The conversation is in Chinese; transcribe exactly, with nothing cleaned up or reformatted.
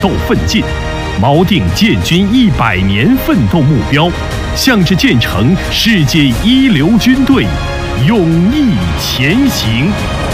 斗奋进，锚定建军一百年奋斗目标，向着建成世界一流军队，勇毅前行。